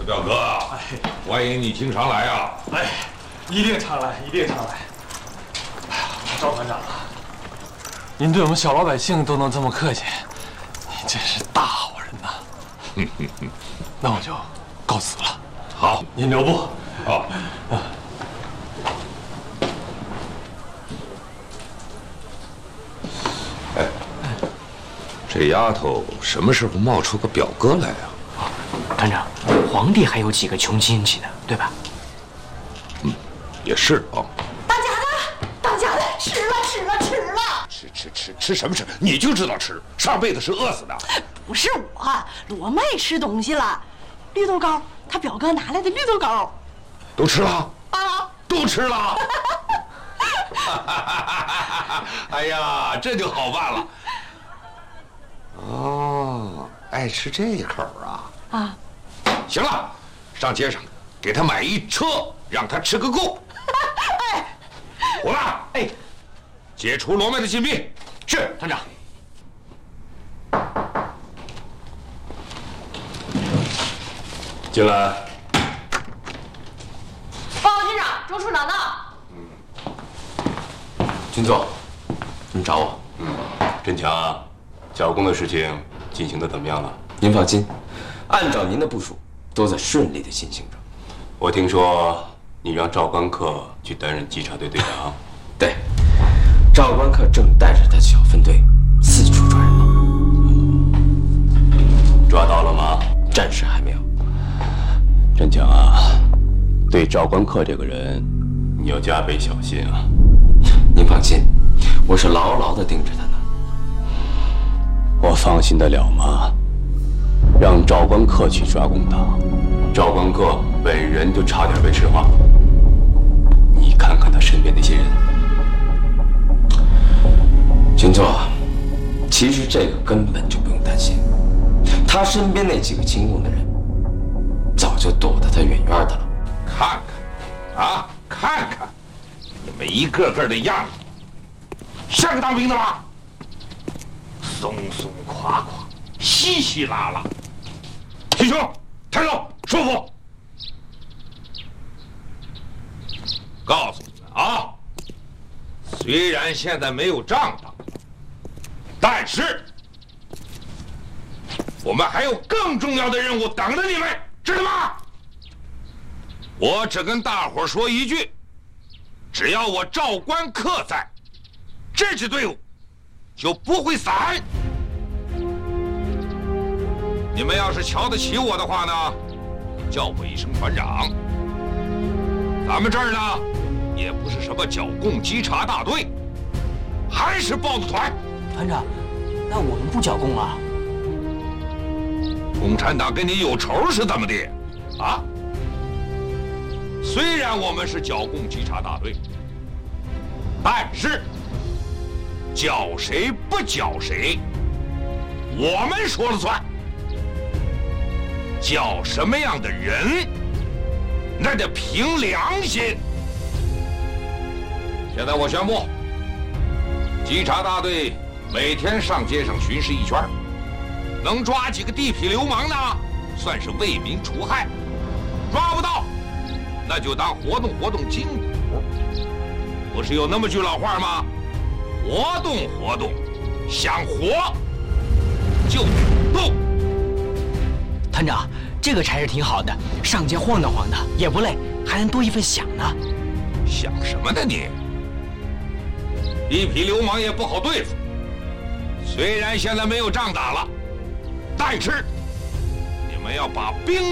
表哥，欢迎你经常来啊！ 哎，一定常来，一定常来。哎呀，赵团长啊，您对我们小老百姓都能这么客气，您真是大好人呐！那我就告辞了。 好， 您留步。 好。哎，这丫头什么时候冒出个表哥来啊？ 团长，皇帝还有几个穷亲戚呢，对吧？ 也是啊。 当家的，吃了！ 吃什么吃？你就知道吃，上辈子是饿死的。 不是我，罗妹吃东西了，绿豆糕，她表哥拿来的绿豆糕， 都吃了啊， 都吃了。哎呀，这就好办了。哦，爱吃这一口啊？ 啊， 行了，上街上给他买一车，让他吃个够。 哎， 胡大， 哎， 解除罗妹的禁闭。 是团长。 进来。 报告军长，周处长到。 军座，你找我？振强啊，剿共的事情进行的怎么样了？ 您放心，按照您的部署，都在顺利的进行着。 我听说你让赵关克去担任稽查队队长。 对，赵关克正带着他的小分队四处抓人呢。 抓到了吗？ 暂时还没有。 振强啊，对赵关克这个人，你要加倍小心啊。 您放心，我是牢牢地盯着他呢。 我放心得了吗？让赵关克去抓共党，赵关克本人就差点被石化。你看看他身边那些人。 军座，其实这个根本就不用担心，他身边那几个亲共的人，早就躲得他远远的了。 看看，啊，看看，你们一个个的样子，像个当兵的吗？松松垮垮，稀稀拉拉。弟兄，抬手，舒服。告诉你们啊，虽然现在没有仗打，但是我们还有更重要的任务等着你们，知道吗？我只跟大伙说一句，只要我赵关克在，这支队伍就不会散。你们要是瞧得起我的话呢，叫我一声团长。咱们这儿呢，也不是什么剿共稽查大队，还是豹子团。 团长，那我们不剿共啊？ 共产党跟你有仇是怎么的？啊？虽然我们是剿共稽查大队，但是剿谁不剿谁，我们说了算。剿什么样的人，那得凭良心。现在我宣布，稽查大队每天上街上巡视一圈，能抓几个地痞流氓呢，算是为民除害；抓不到，那就当活动活动筋骨。不是有那么句老话吗？活动活动，想活就动。 团长，这个差事挺好的，上街晃荡晃荡也不累，还能多一份饷呢。 想什么呢你？地痞流氓也不好对付，虽然现在没有仗打了，但是你们要把兵